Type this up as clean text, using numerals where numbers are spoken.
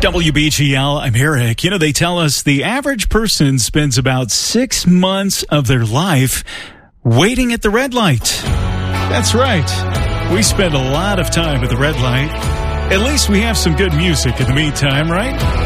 WBGL, I'm Eric. You know, they tell us the average person spends about 6 months of their life waiting at the red light. That's right. We spend a lot of time at the red light. At least we have some good music in the meantime, right?